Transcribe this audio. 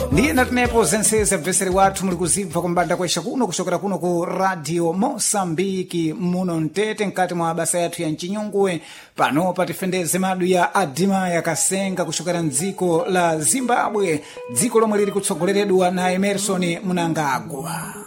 ndiye natinepo zenseza mveseri wathu muli kuzibva kumbanda kwesha kuno kuchokera kuno ku radio Mosambiki muno mtete mkati mwa basa yathu ya mchinyunguwe pano patifendeze madu ya adima yakasenga kuchokera mdziko la Zimbabwe, dziko lomwe lili kutsogoleredwa na Emerson Mnangagwa.